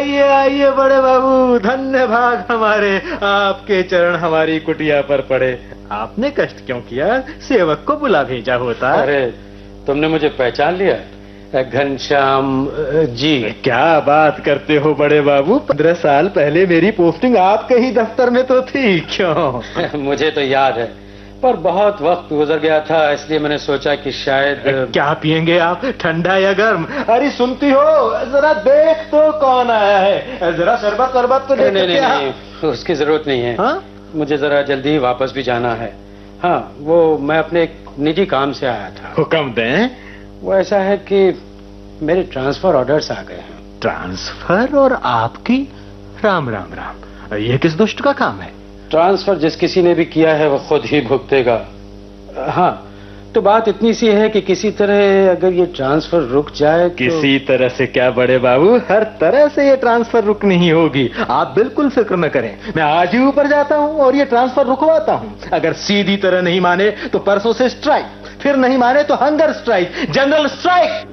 आइए आइए बड़े बाबू, धन्य भाग हमारे, आपके चरण हमारी कुटिया पर पड़े। आपने कष्ट क्यों किया, सेवक को बुला भेजा होता। अरे तुमने मुझे पहचान लिया, घनश्याम जी। क्या बात करते हो बड़े बाबू, 15 साल पहले मेरी पोस्टिंग आपके ही दफ्तर में तो थी। क्यों? मुझे तो याद है, पर बहुत वक्त गुजर गया था, इसलिए मैंने सोचा कि शायद। क्या पियेंगे आप, ठंडा या गर्म? अरे सुनती हो, जरा देख तो कौन आया है, जरा शरबत शरबत तो नहीं, नहीं, नहीं, उसकी जरूरत नहीं है। हाँ? मुझे जरा जल्दी वापस भी जाना है। हाँ, वो मैं अपने एक निजी काम से आया था। हुक्म दें। वो ऐसा है कि मेरे ट्रांसफर ऑर्डर्स आ गए हैं। ट्रांसफर और आपकी? राम राम राम, ये किस दुष्ट का काम है? ट्रांसफर जिस किसी ने भी किया है वो खुद ही भुगतेगा। हाँ, तो बात इतनी सी है कि किसी तरह अगर ये ट्रांसफर रुक जाए तो... किसी तरह से क्या बड़े बाबू, हर तरह से ये ट्रांसफर रुकनी ही होगी। आप बिल्कुल फिक्र न करें, मैं आज ही ऊपर जाता हूँ और ये ट्रांसफर रुकवाता हूँ। अगर सीधी तरह नहीं माने तो परसों से स्ट्राइक, फिर नहीं माने तो हंगर स्ट्राइक, जनरल स्ट्राइक।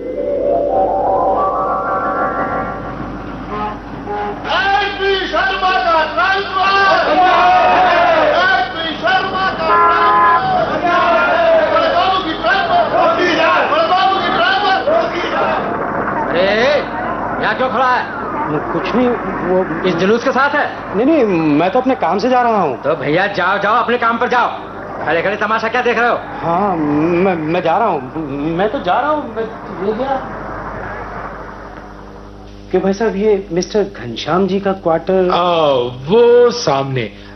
यहाँ क्यों खड़ा है? कुछ नहीं, वो इस जुलूस के साथ है? नहीं नहीं, मैं तो अपने काम से जा रहा हूँ। तो भैया जाओ जाओ, अपने काम पर जाओ, खड़े खड़े तमाशा क्या देख रहे हो? हाँ, मैं जा रहा हूँ, मैं तो जा रहा हूँ। ये क्या कि भाई साहब, ये मिस्टर घनश्याम जी का क्वार्टर? वो सामने